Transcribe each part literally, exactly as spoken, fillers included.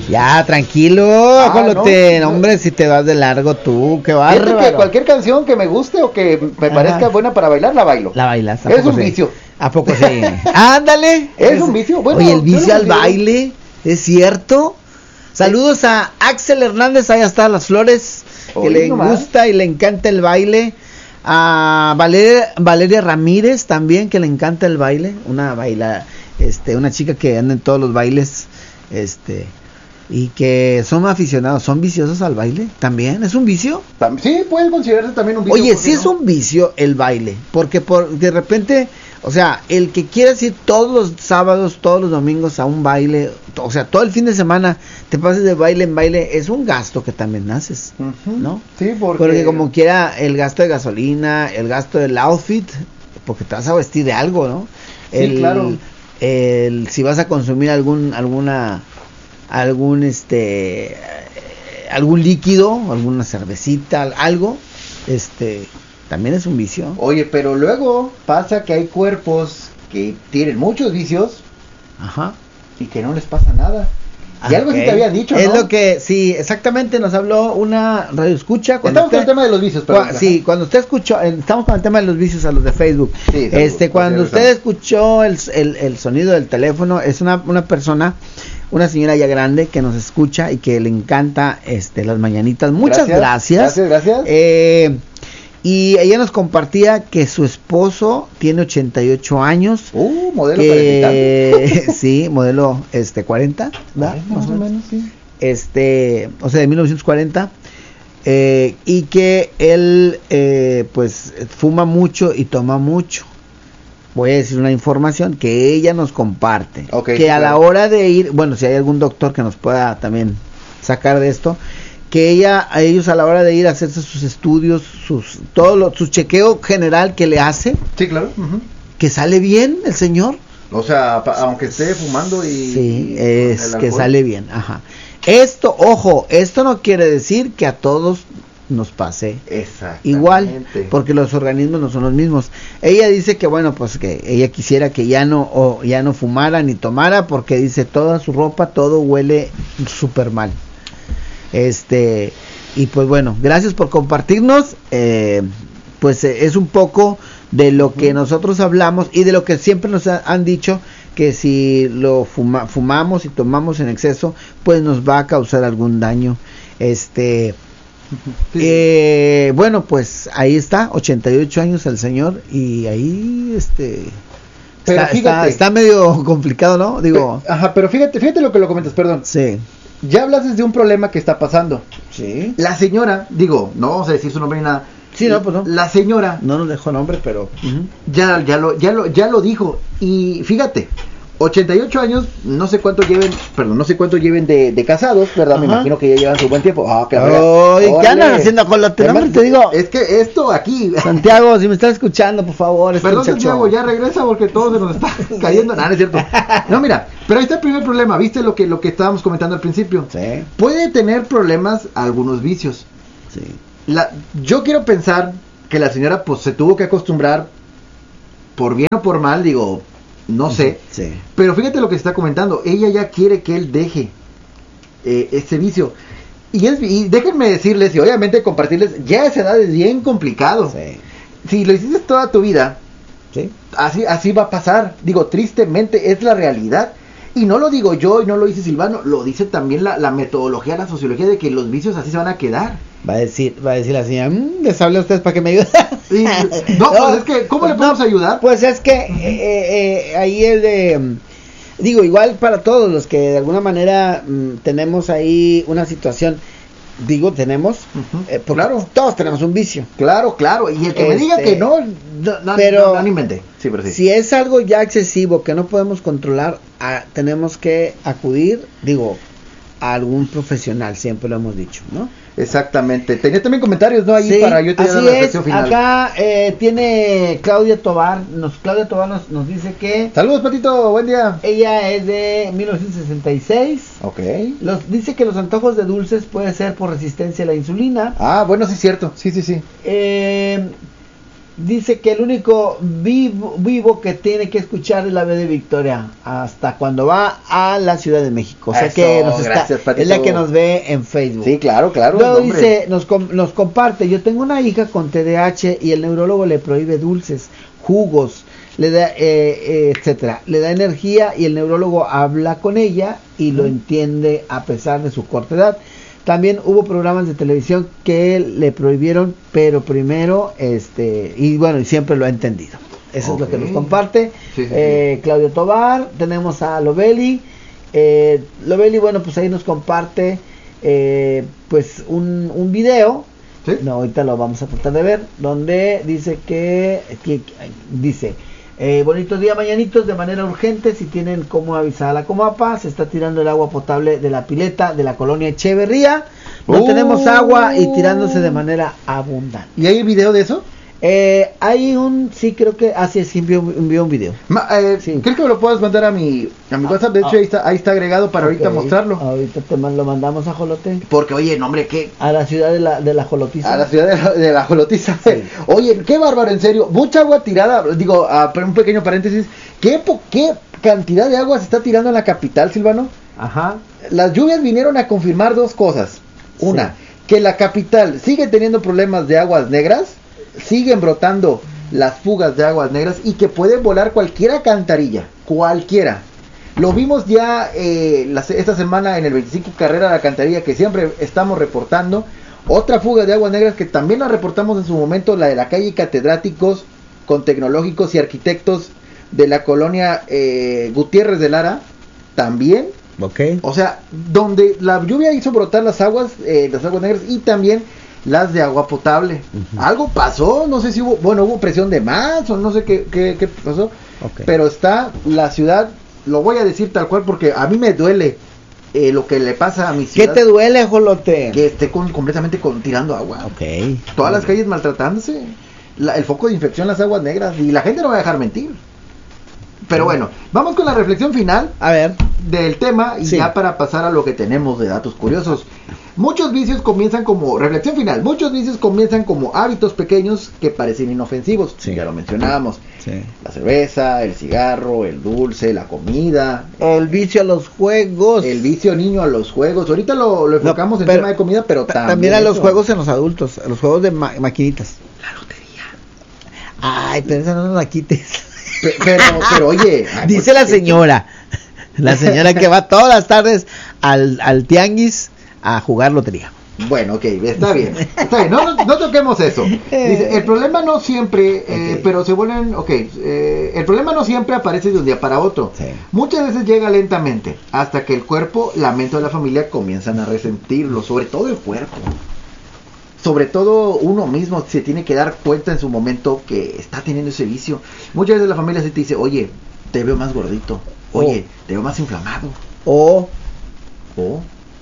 Ya, tranquilo, Ah, Jolote, no, no. hombre, si te vas de largo tú, qué Fíjate bárbaro. que cualquier canción que me guste o que me Ajá. parezca buena para bailar, la bailo. La bailas. ¿a Es poco un sí? vicio. ¿A poco sí? Ándale. Es un vicio. Bueno, oye, el yo vicio lo al considero- baile, ¿es cierto? Saludos a Axel Hernández, allá está Las Flores, que Oye, le nomás. gusta y le encanta el baile. A Valeria, Valeria Ramírez también, que le encanta el baile, una baila, este, una chica que anda en todos los bailes, este, y que son aficionados, son viciosos al baile, también, ¿es un vicio? Tam- Sí, puede considerarse también un vicio. Oye, ¿por sí qué es no? un vicio el baile, porque por de repente, o sea, el que quiera ir todos los sábados, todos los domingos a un baile, o sea, todo el fin de semana te pases de baile en baile, es un gasto que también haces, Ujú. ¿no? Sí, porque... Porque como quiera, el gasto de gasolina, el gasto del outfit, porque te vas a vestir de algo, ¿no? Sí, el, claro. el si vas a consumir algún alguna algún este eh, algún líquido, alguna cervecita, algo, este también es un vicio. Oye, pero luego pasa que hay cuerpos que tienen muchos vicios Ajá. y que no les pasa nada. Y algo sí Ok. te había dicho, ¿no? Es lo que, sí, exactamente, nos habló una radio escucha. Cuando Estamos con el usted- tema de los vicios, Cua- perdón. sí, cuando usted escuchó, eh, estamos con el tema de los vicios a los de Facebook. Sí, saludos, este, cuando por usted cierto. escuchó el, el, el sonido del teléfono, es una, una persona, una señora ya grande que nos escucha y que le encanta este las mañanitas. Muchas gracias. Gracias, gracias. Eh, y ella nos compartía que su esposo tiene ochenta y ocho años. Uh, modelo Que, sí, modelo este cuarenta, ¿verdad? Más o menos, sí. Este, o sea, de mil novecientos cuarenta, eh, y que él, eh, pues, fuma mucho y toma mucho. Voy a decir una información que ella nos comparte, Ok, que sí, a la claro. hora de ir, bueno, si hay algún doctor que nos pueda también sacar de esto, que ella, a ellos a la hora de ir a hacerse sus estudios, sus, todo lo, su chequeo general que le hace, Sí, claro. ujú. que sale bien el señor. O sea, pa- aunque esté fumando y... Sí, y es el que alcohol. sale bien, ajá. Esto, ojo, esto no quiere decir que a todos nos pase Exactamente. igual, porque los organismos no son los mismos. Ella dice que bueno, pues que ella quisiera que ya no o ya no fumara ni tomara, porque dice toda su ropa, todo huele súper mal. Este, y pues bueno, gracias por compartirnos. Eh, pues eh, es un poco de lo que nosotros hablamos y de lo que siempre nos ha- han dicho, que si lo fuma- fumamos y tomamos en exceso, pues nos va a causar algún daño. Este, Sí. eh, bueno, pues ahí está, ochenta y ocho años el señor, y ahí este Pero está, fíjate. está, está medio complicado, ¿no? Digo, Pe- Ajá, pero fíjate, fíjate lo que lo comentas, perdón. sí. Ya hablas de un problema que está pasando. Sí. La señora, digo, no vamos a decir su nombre ni nada. Sí, no, pues no. La señora No nos dejó nombre, pero ya, ya lo, ya lo, ya lo dijo. Y fíjate, ochenta y ocho años, no sé cuánto lleven, perdón, no sé cuánto lleven de, de casados, ¿verdad? Me Ajá. imagino que ya llevan su buen tiempo. Ah, que Ay, ¿qué andan haciendo con los Además, Te digo, Es que esto aquí. Santiago, si me estás escuchando, por favor, este Perdón, muchacho. Santiago, ya regresa porque todo se nos está cayendo. Nada, no es cierto. No, mira, pero ahí está el primer problema. ¿Viste lo que, lo que estábamos comentando al principio? Sí, Puede tener problemas algunos vicios. sí. La, yo quiero pensar que la señora pues se tuvo que acostumbrar, por bien o por mal, digo, no sé. Sí. Pero fíjate lo que se está comentando. Ella ya quiere que él deje eh, ese vicio. Y, es, y déjenme decirles, y obviamente compartirles, ya a esa edad es bien complicado. Sí. Si lo hiciste toda tu vida, Sí. así, así va a pasar. Digo, tristemente es la realidad. Y no lo digo yo y no lo dice Silvano, lo dice también la, la metodología, la sociología de que los vicios así se van a quedar. Va a decir, va a decir la señora, mmm, les hablé a ustedes para que me ayuden. Sí, no, pues es que, ¿cómo le podemos ayudar? Pues es que eh, eh, eh, ahí es de, mm, digo, igual para todos los que de alguna manera mm, tenemos ahí una situación, digo, tenemos, Ujú, eh, porque claro. todos tenemos un vicio. Claro, claro, y el que me Este, diga que no, no, no, pero- no, no inventé. Sí, pero sí. Si es algo ya excesivo que no podemos controlar, a- tenemos que acudir, digo, a algún profesional, siempre lo hemos dicho, ¿no? Exactamente. Tenía también comentarios, ¿no? Ahí Sí, para yo tener así la es. reflexión final. Acá eh, tiene Claudia Tobar, nos, Claudia Tobar nos, nos dice que Saludos, Patito, buen día. ella es de mil novecientos sesenta y seis. Ok. Los, dice que los antojos de dulces puede ser por resistencia a la insulina. Ah, bueno, sí es cierto. Sí, sí, sí. Eh, dice que el único vivo, vivo que tiene que escuchar es la B de Victoria hasta cuando va a la Ciudad de México. O sea Eso, que nos está, gracias, Patito. es la que nos ve en Facebook. Sí, claro, claro. Luego hombre. dice, nos, com- nos comparte, yo tengo una hija con T D A H y el neurólogo le prohíbe dulces, jugos, le da, eh, eh, etcétera, le da energía y el neurólogo habla con ella y lo entiende a pesar de su corta edad. También hubo programas de televisión que le prohibieron, pero primero, este, y bueno, y siempre lo ha entendido. Eso Okay. es lo que nos comparte. Sí, sí, eh, sí. Claudio Tobar, tenemos a Lobeli. Eh, Lobeli, bueno, pues ahí nos comparte, eh, pues un, un video. ¿Sí? No, ahorita lo vamos a tratar de ver, donde dice que, que- dice, eh, bonito día mañanitos, de manera urgente, si tienen cómo avisar a la Comapa, se está tirando el agua potable de la pileta de la colonia Echeverría, no Oh. tenemos agua y tirándose de manera abundante. ¿Y hay video de eso? Eh, hay un, sí creo que, así es, envió, envió un video. Ma, eh, Sí. ¿Crees que me lo puedas mandar a mi, a mi Ah, WhatsApp? De hecho, ah. ahí, está, ahí está agregado para ahorita Ok, mostrarlo. Ahorita te man- lo mandamos a Jolote, Porque, oye, no, hombre, ¿qué? a la ciudad de la, de la Jolotiza. A la ciudad de la, de la Jolotiza. Sí. Oye, qué bárbaro, en serio. Mucha agua tirada. Digo, ah, pero un pequeño paréntesis. ¿Qué, po- ¿Qué cantidad de agua se está tirando en la capital, Silvano? Ajá. Las lluvias vinieron a confirmar dos cosas. Una, que la capital sigue teniendo problemas de aguas negras, siguen brotando las fugas de aguas negras y que puede volar cualquier alcantarilla, cualquiera. Lo vimos ya eh, la, esta semana en el veinticinco carrera de alcantarilla que siempre estamos reportando. Otra fuga de aguas negras que también la reportamos en su momento, la de la calle Catedráticos con Tecnológicos y Arquitectos de la colonia eh, Gutiérrez de Lara, también. Ok. O sea, donde la lluvia hizo brotar las aguas, eh, las aguas negras y también las de agua potable. Ujú. Algo pasó, no sé si hubo, bueno, hubo presión de más o no sé qué, qué, qué pasó, Ok. pero está la ciudad, lo voy a decir tal cual porque a mí me duele eh, lo que le pasa a mi ¿Qué ciudad. te duele, Jolote? Que esté con, completamente con, tirando agua. Ok. Todas las calles maltratándose. La- el foco de infección, las aguas negras. Y la gente no va a dejar mentir. Pero bueno, vamos con la reflexión final A ver. del tema y Sí. ya para pasar a lo que tenemos de datos curiosos. Muchos vicios comienzan como, reflexión final, muchos vicios comienzan como hábitos pequeños que parecen inofensivos. Sí. Ya lo mencionábamos. Sí. La cerveza, el cigarro, el dulce, la comida, El vicio a los juegos. el vicio niño a los juegos. Ahorita lo, lo enfocamos en pero- tema de comida, pero Ta- también, También a los eso. juegos en los adultos, a los juegos de ma- maquinitas. La lotería. Ay, pero esa no nos la quites. Pe- Pero, pero oye, ay, Dice pues, la ¿qué- señora, la señora que va todas las tardes al, al tianguis a jugar lotería. Bueno, ok, está bien, está bien, no, no, no toquemos eso. Dice, el problema no siempre, eh, Ok. pero se vuelven, ok, eh, el problema no siempre aparece de un día para otro. Sí. Muchas veces llega lentamente, hasta que el cuerpo, la mente o la familia comienzan a resentirlo, sobre todo el cuerpo. Sobre todo uno mismo se tiene que dar cuenta en su momento que está teniendo ese vicio. Muchas veces la familia se te dice, oye, te veo más gordito, oye, te veo más inflamado, O, o...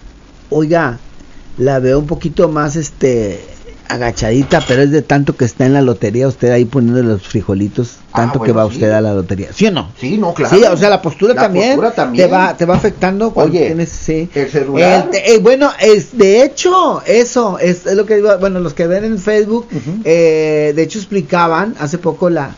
oiga, la veo un poquito más este agachadita, pero es de tanto que está en la lotería, usted ahí poniendo los frijolitos, Ah, tanto que bueno, va usted sí. a la lotería. ¿Sí o no? Sí, no, claro. Sí, o sea, la postura, La también, postura también. te va te va afectando cuando Oye, tienes sí. el celular. El te- eh, bueno, es de hecho eso es, es lo que iba, bueno, los que ven en Facebook, Ujú. eh, de hecho explicaban hace poco la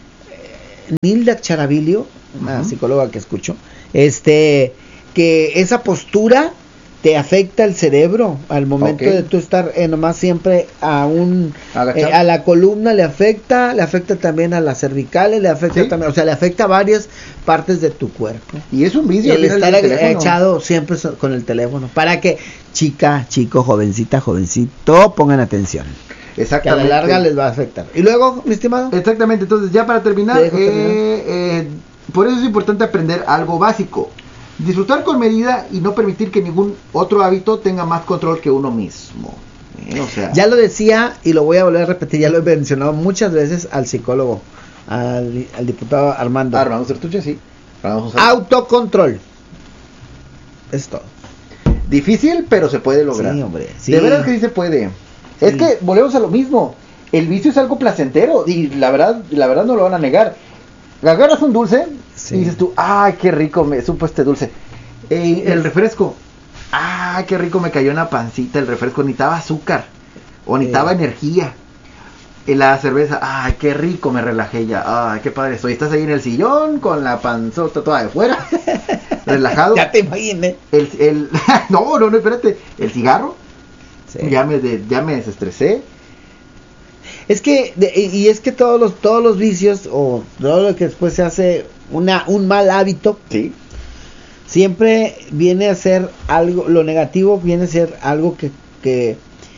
eh, Nilda Charabilio, una Ujú. psicóloga que escucho, este que esa postura te afecta el cerebro al momento Ok. de tú estar eh, nomás siempre a un Agachado. eh, a la columna le afecta, le afecta también a las cervicales, le afecta Sí. también, o sea, le afecta a varias partes de tu cuerpo. Y es un Y vicio. el al final estar del teléfono. echado siempre so- con el teléfono, para que chica, chico, jovencita, jovencito, pongan atención, que a la Exactamente. larga les va a afectar. Y luego, mi estimado, Exactamente, entonces ya para terminar, Te dejo eh, terminar. eh, por eso es importante aprender algo básico. Disfrutar con medida y no permitir que ningún otro hábito tenga más control que uno mismo. Eh, o sea, ya lo decía y lo voy a volver a repetir, ya lo he mencionado muchas veces al psicólogo, al, al diputado Armando. Armando Sertuche, sí. Vamos a- Autocontrol. Es todo. Difícil, pero se puede lograr. Sí, hombre, sí. De verdad que sí se puede. Es Sí. que volvemos a lo mismo. El vicio es algo placentero y la verdad, la verdad no lo van a negar. Agarras un dulce Sí. y dices tú, ay, qué rico me supo este dulce. Eh, el refresco, ay, qué rico me cayó en la pancita el refresco. Necesitaba azúcar o necesitaba Sí. energía. Y la cerveza, ay, qué rico, me relajé ya, ay, qué padre estoy. Estás ahí en el sillón con la panzota toda de fuera, relajado. Ya te imaginé. El, el, no, no, no, espérate, el cigarro, Sí. ya me, de, ya me desestresé. Es que, de, y es que todos los, todos los vicios, o todo lo que después se hace una, un mal hábito, Sí. siempre viene a ser algo, lo negativo viene a ser algo que, que,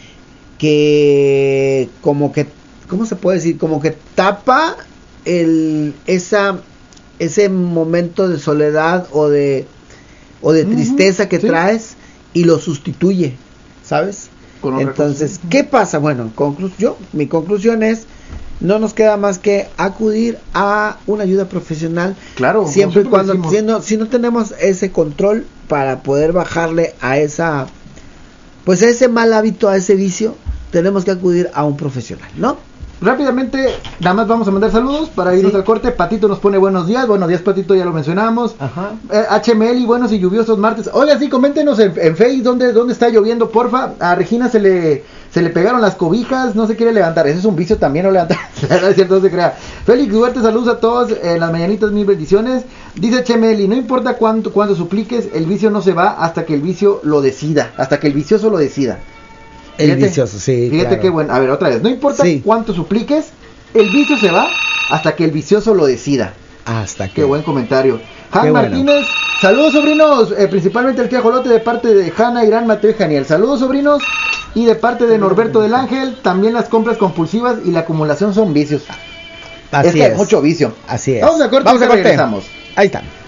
que, como que, ¿cómo se puede decir? Como que tapa el, esa, ese momento de soledad o de, o de tristeza uh-huh, que sí. traes y lo sustituye, ¿sabes? Entonces, cosa. ¿Qué pasa? Bueno, conclu- yo, mi conclusión es, no nos queda más que acudir a una ayuda profesional. Claro. Siempre y cuando, si no, si no tenemos ese control para poder bajarle a esa, pues a ese mal hábito, a ese vicio, tenemos que acudir a un profesional, ¿no? Rápidamente, nada más vamos a mandar saludos para irnos sí. al corte. Patito nos pone buenos días. Buenos días, Patito, ya lo mencionamos. Ajá. Eh, H M L y buenos y lluviosos martes. Oiga, sí, coméntenos en, en Face dónde, dónde está lloviendo, porfa. A Regina se le se le pegaron las cobijas, no se quiere levantar. Ese es un vicio también, no levantar. No es cierto, no se crea. Félix Duarte, saludos a todos. En eh, las mañanitas, mil bendiciones. Dice H M L, no importa cuánto, cuánto supliques, el vicio no se va hasta que el vicio lo decida. Hasta que el vicioso lo decida. El Fíjate, vicioso, sí. Fíjate claro. qué bueno. A ver, otra vez. No importa sí. cuánto supliques, el vicio se va hasta que el vicioso lo decida. Hasta que. Qué buen comentario. Han Martínez, bueno. Saludos sobrinos, eh, principalmente el tío Ajolote de parte de Hanna, Irán, Mateo y Janiel. Saludos sobrinos. Y de parte de Norberto del Ángel, también las compras compulsivas y la acumulación son vicios. Así es. Que es. Hay mucho vicio. Así es. Vamos a corte, Vamos a corte. Regresamos. Ahí está.